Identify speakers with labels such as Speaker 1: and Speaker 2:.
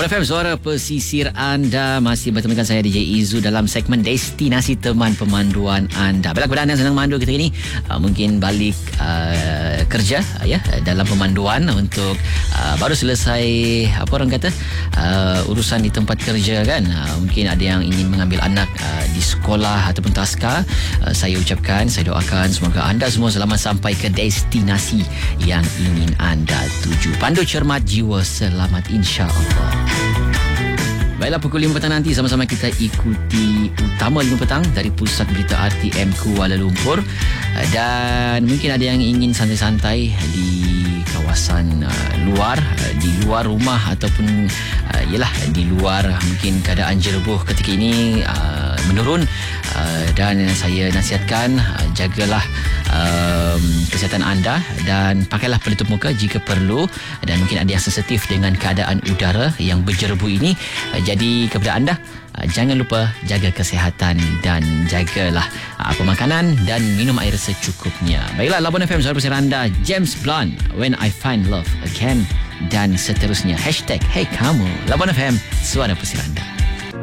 Speaker 1: Labuan FM, suara pesisir anda. Masih bertemu dengan saya DJ Izu dalam segmen Destinasi Teman Pemanduan anda. Baiklah, kepada anda yang sedang memandu ketika ini, mungkin balik kerja ya dalam pemanduan untuk baru selesai apa orang kata urusan di tempat kerja kan. Mungkin ada yang ingin mengambil anak di sekolah ataupun taska. Saya ucapkan, saya doakan semoga anda semua selamat sampai ke destinasi yang ingin anda tuju. Pandu cermat, jiwa selamat, insya-Allah. Baiklah, pukul 5 petang nanti sama-sama kita ikuti Utama 5 petang dari Pusat Berita RTM Kuala Lumpur. Dan mungkin ada yang ingin santai-santai di kawasan luar, di luar rumah ataupun yalah di luar, mungkin keadaan jerebuh ketika ini menurun, dan saya nasihatkan jagalah kesihatan anda dan pakailah pelitup muka jika perlu, dan mungkin ada yang sensitif dengan keadaan udara yang berjerebu ini. Jadi kepada anda, jangan lupa jaga kesihatan dan jagalah pemakanan dan minum air secukupnya. Baiklah, Labuan FM, suara pesisir anda. James Blunt, When I Find Love Again, dan seterusnya. #Hey kamu. Labuan FM, suara pesisir anda.